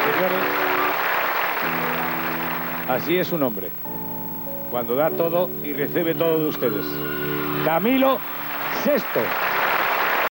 Señores, así es un hombre, cuando da todo y recibe todo de ustedes. Camilo VI.